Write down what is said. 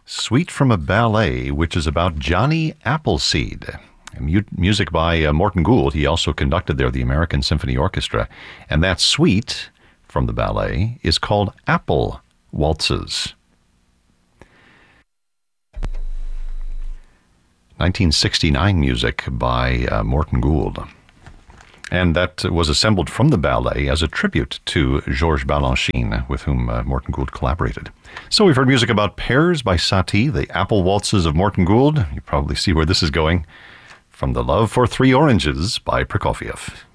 Suite from a Ballet, which is about Johnny Appleseed. Music by Morton Gould. He also conducted there the American Symphony Orchestra. And that suite from the ballet is called Apple Waltzes. 1969 music by Morton Gould. And that was assembled from the ballet as a tribute to Georges Balanchine, with whom Morton Gould collaborated. So we've heard music about Pears by Satie, the Apple Waltzes of Morton Gould. You probably see where this is going. From The Love for Three Oranges by Prokofiev.